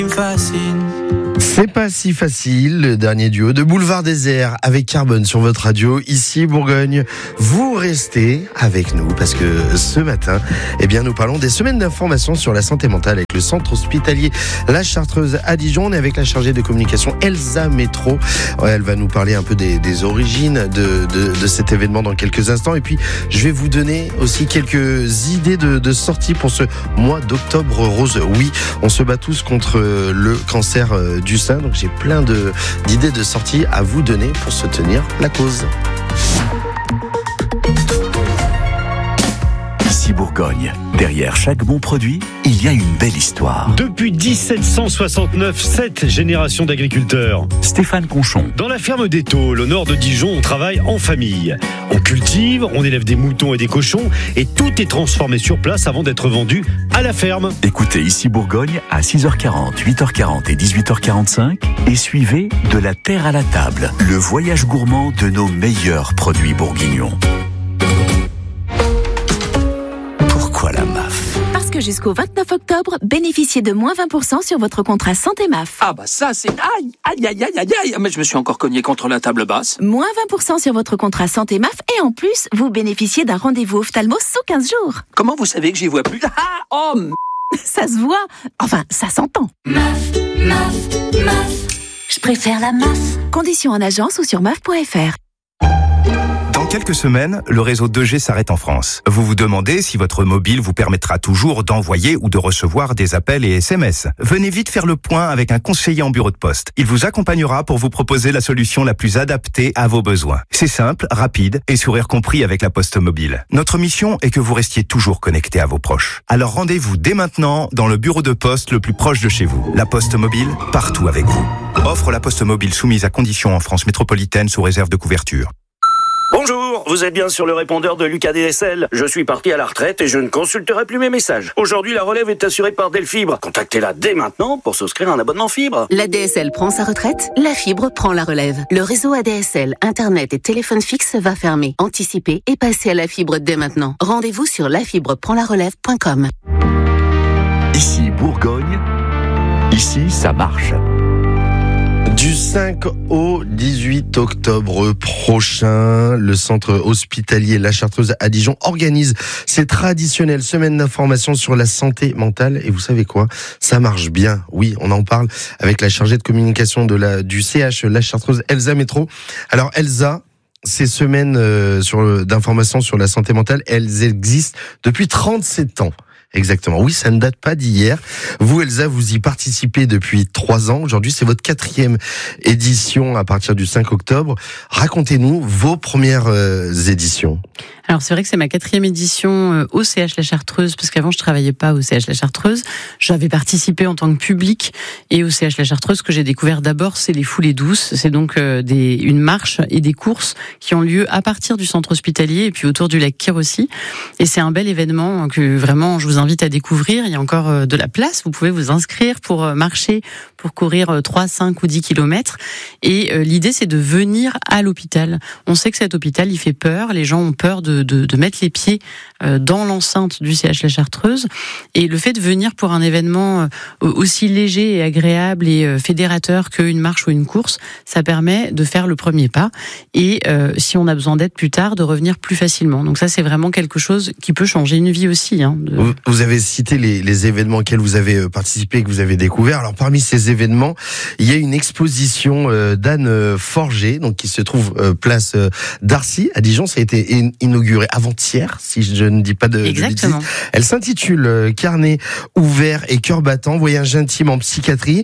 C'est pas si facile, le dernier duo de Boulevard Désert avec Carbone sur votre radio, ici Bourgogne. Vous restez avec nous parce que ce matin, nous parlons des semaines d'information sur la santé mentale avec le centre hospitalier La Chartreuse à Dijon. On est avec la chargée de communication Elsa Métro. Elle va nous parler un peu des origines de cet événement dans quelques instants. Et puis, je vais vous donner aussi quelques idées de sortie pour ce mois d'octobre rose. Oui, on se bat tous contre le cancer du sein, donc j'ai plein d'idées de sortie à vous donner pour soutenir la cause. Ici Bourgogne, derrière chaque bon produit, il y a une belle histoire. Depuis 1769, 7 générations d'agriculteurs. Stéphane Conchon. Dans la ferme des Taules, au nord de Dijon, on travaille en famille. On cultive, on élève des moutons et des cochons, et tout est transformé sur place avant d'être vendu à la ferme. Écoutez Ici Bourgogne à 6h40, 8h40 et 18h45 et suivez De la terre à la table, le voyage gourmand de nos meilleurs produits bourguignons. Pourquoi la MAF ? Parce que jusqu'au 29 octobre, bénéficiez de moins 20% sur votre contrat santé MAF. Ah bah ça c'est... Aïe, mais je me suis encore cogné contre la table basse. Moins 20% sur votre contrat santé MAF et en plus, vous bénéficiez d'un rendez-vous ophtalmo sous 15 jours. Comment vous savez que j'y vois plus ? Ça se voit, enfin ça s'entend. MAF, je préfère la MAF. Conditions en agence ou sur maf.fr. Dans quelques semaines, le réseau 2G s'arrête en France. Vous vous demandez si votre mobile vous permettra toujours d'envoyer ou de recevoir des appels et SMS. Venez vite faire le point avec un conseiller en bureau de poste. Il vous accompagnera pour vous proposer la solution la plus adaptée à vos besoins. C'est simple, rapide et sourire compris avec la Poste Mobile. Notre mission est que vous restiez toujours connecté à vos proches. Alors rendez-vous dès maintenant dans le bureau de poste le plus proche de chez vous. La Poste Mobile, partout avec vous. Offre La Poste Mobile soumise à conditions en France métropolitaine sous réserve de couverture. Bonjour, vous êtes bien sur le répondeur de Lucas DSL. Je suis parti à la retraite et je ne consulterai plus mes messages. Aujourd'hui, la relève est assurée par Delfibre. Contactez-la dès maintenant pour souscrire un abonnement fibre. La DSL prend sa retraite, la fibre prend la relève. Le réseau ADSL, Internet et téléphone fixe va fermer. Anticipez et passez à la fibre dès maintenant. Rendez-vous sur lafibreprendlarelève.com. Ici Bourgogne, ici ça marche. Du 5 au 18 octobre prochain, le centre hospitalier La Chartreuse à Dijon organise ses traditionnelles semaines d'information sur la santé mentale. Et vous savez quoi ? Ça marche bien. Oui, on en parle avec la chargée de communication du CH La Chartreuse, Elsa Métro. Alors Elsa, ces semaines d'information sur la santé mentale, elles existent depuis 37 ans. Exactement. Oui, ça ne date pas d'hier. Vous, Elsa, vous y participez depuis 3 ans. Aujourd'hui, c'est votre 4e édition à partir du 5 octobre. Racontez-nous vos premières éditions. Alors, c'est vrai que c'est ma 4e édition au CH La Chartreuse, parce qu'avant, je travaillais pas au CH La Chartreuse. J'avais participé en tant que public, et au CH La Chartreuse, ce que j'ai découvert d'abord, c'est les foulées douces. C'est donc une marche et des courses qui ont lieu à partir du centre hospitalier et puis autour du lac Kyr aussi. Et c'est un bel événement que vraiment, je vous invite à découvrir. Il y a encore de la place. Vous pouvez vous inscrire pour marcher, pour courir 3, 5 ou 10 kilomètres. Et l'idée, c'est de venir à l'hôpital. On sait que cet hôpital, il fait peur. Les gens ont peur de mettre les pieds dans l'enceinte du CH La Chartreuse. Et le fait de venir pour un événement aussi léger et agréable et fédérateur qu'une marche ou une course, ça permet de faire le premier pas. Et si on a besoin d'aide plus tard, de revenir plus facilement. Donc ça, c'est vraiment quelque chose qui peut changer une vie aussi. Vous avez cité les événements auxquels vous avez participé et que vous avez découvert. Alors parmi ces événements, il y a une exposition d'Anne Forger, donc qui se trouve place d'Arcy à Dijon. Ça a été inauguré avant-hier, si je ne dis pas de bêtises. Elle s'intitule Carnet ouvert et cœur battant, voyage intime en psychiatrie.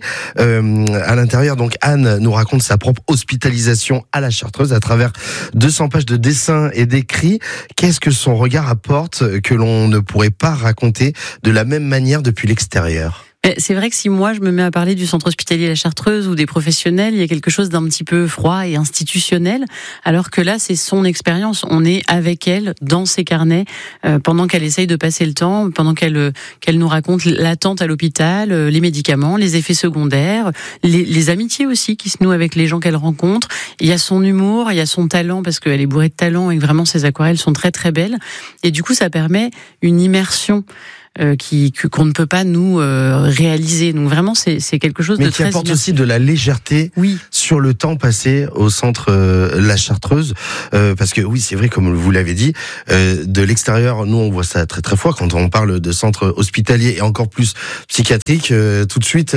À l'intérieur, donc Anne nous raconte sa propre hospitalisation à la Chartreuse à travers 200 pages de dessins et d'écrits. Qu'est-ce que son regard apporte que l'on ne pourrait pas raconter de la même manière depuis l'extérieur? C'est vrai que si moi je me mets à parler du centre hospitalier La Chartreuse ou des professionnels, il y a quelque chose d'un petit peu froid et institutionnel, alors que là c'est son expérience. On est avec elle dans ses carnets pendant qu'elle essaye de passer le temps, pendant qu'elle nous raconte l'attente à l'hôpital, les médicaments, les effets secondaires, les amitiés aussi qui se nouent avec les gens qu'elle rencontre. Il y a son humour, il y a son talent parce qu'elle est bourrée de talent et que vraiment ses aquarelles sont très très belles. Et du coup ça permet une immersion qu'on ne peut pas nous réaliser. Donc vraiment, c'est quelque chose de très Mais qui apporte immersif. aussi de la légèreté sur le temps passé au centre La Chartreuse. Parce que oui, c'est vrai, comme vous l'avez dit, de l'extérieur, nous on voit ça très très fort quand on parle de centre hospitalier et encore plus psychiatrique. Tout de suite,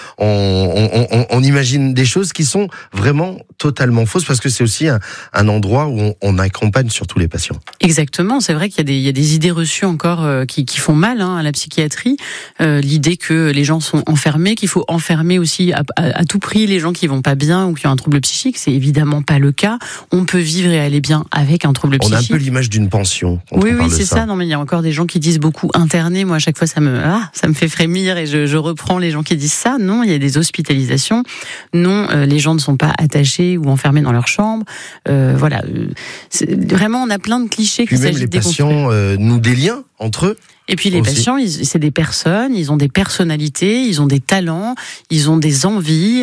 on imagine des choses qui sont vraiment totalement fausses parce que c'est aussi un endroit où on accompagne surtout les patients. Exactement, c'est vrai qu'il y a des idées reçues encore qui font mal à la psychiatrie. L'idée que les gens sont enfermés, qu'il faut enfermer aussi à tout prix les gens qui vont pas bien ou qui ont un trouble psychique, c'est évidemment pas le cas. On peut vivre et aller bien avec un trouble psychique. On a un peu l'image d'une pension. Oui, c'est ça. Non, mais il y a encore des gens qui disent beaucoup interné. Moi, à chaque fois, ça me fait frémir et je reprends les gens qui disent ça. Non, il y a des hospitalisations. Non, les gens ne sont pas attachés ou enfermés dans leur chambre. Voilà. Vraiment, on a plein de clichés qu'il s'agit de déconstruire. Même les patients nouent des liens entre eux. Et puis les patients, c'est des personnes, ils ont des personnalités, ils ont des talents, ils ont des envies,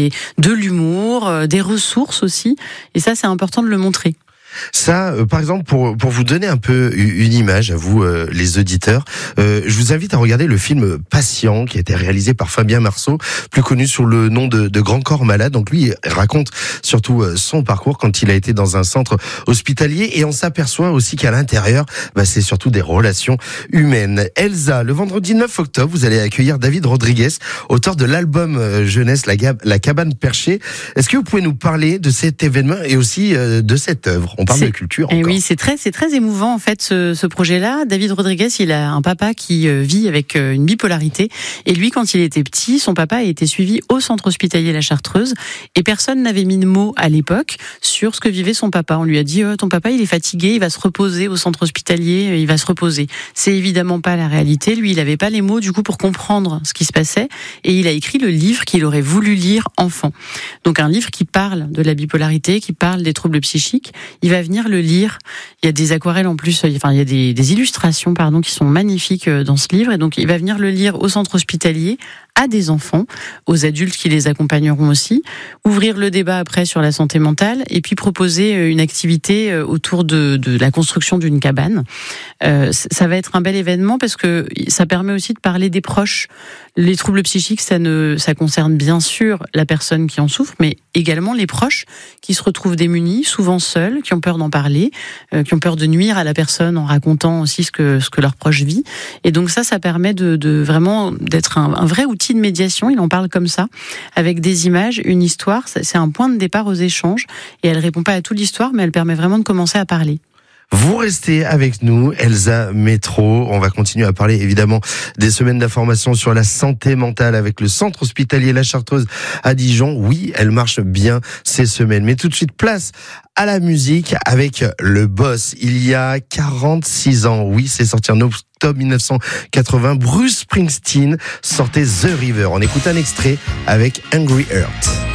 de l'humour, des ressources aussi. Et ça, c'est important de le montrer. Ça, par exemple, pour vous donner un peu une image à vous, les auditeurs, je vous invite à regarder le film Patient, qui a été réalisé par Fabien Marceau, plus connu sous le nom de Grand Corps Malade. Donc lui, il raconte surtout son parcours quand il a été dans un centre hospitalier, et on s'aperçoit aussi qu'à l'intérieur, c'est surtout des relations humaines. Elsa, le vendredi 9 octobre, vous allez accueillir David Rodriguez, auteur de l'album jeunesse La Cabane Perchée. Est-ce que vous pouvez nous parler de cet événement et aussi de cette œuvre? On parle de culture encore. Et oui, c'est très émouvant en fait ce projet-là. David Rodriguez, il a un papa qui vit avec une bipolarité, et lui, quand il était petit, son papa a été suivi au centre hospitalier La Chartreuse, et personne n'avait mis de mots à l'époque sur ce que vivait son papa. On lui a dit ton papa, il est fatigué, il va se reposer au centre hospitalier, il va se reposer. C'est évidemment pas la réalité. Lui, il avait pas les mots du coup pour comprendre ce qui se passait, et il a écrit le livre qu'il aurait voulu lire enfant. Donc un livre qui parle de la bipolarité, qui parle des troubles psychiques. Il va venir le lire. Il y a des aquarelles en plus, il y a des illustrations qui sont magnifiques dans ce livre, et donc il va venir le lire au centre hospitalier, à des enfants, aux adultes qui les accompagneront aussi, ouvrir le débat après sur la santé mentale, et puis proposer une activité autour de la construction d'une cabane. Ça va être un bel événement parce que ça permet aussi de parler des proches. Les troubles psychiques, ça concerne bien sûr la personne qui en souffre, mais également les proches qui se retrouvent démunis, souvent seuls, qui ont peur d'en parler, qui ont peur de nuire à la personne en racontant aussi ce que leur proche vit. Et donc ça permet de vraiment d'être un vrai outil de médiation. Il en parle comme ça, avec des images, une histoire. C'est un point de départ aux échanges, et elle répond pas à toute l'histoire, mais elle permet vraiment de commencer à parler. Vous restez avec nous, Elsa Métro. On va continuer à parler évidemment des semaines d'information sur la santé mentale avec le centre hospitalier La Chartreuse à Dijon. Oui, elle marche bien ces semaines. Mais tout de suite, place à la musique avec le boss. Il y a 46 ans, oui, c'est sorti en octobre 1980. Bruce Springsteen sortait The River. On écoute un extrait avec Angry Heart.